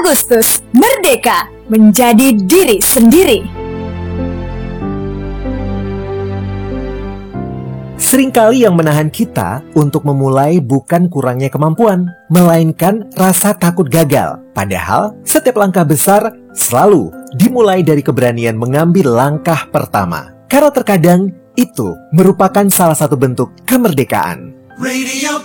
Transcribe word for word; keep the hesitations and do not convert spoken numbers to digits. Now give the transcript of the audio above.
Agustus, merdeka, menjadi diri sendiri. Seringkali yang menahan kita untuk memulai bukan kurangnya kemampuan, melainkan rasa takut gagal. Padahal, setiap langkah besar selalu dimulai dari keberanian mengambil langkah pertama. Karena terkadang itu merupakan salah satu bentuk kemerdekaan. Radio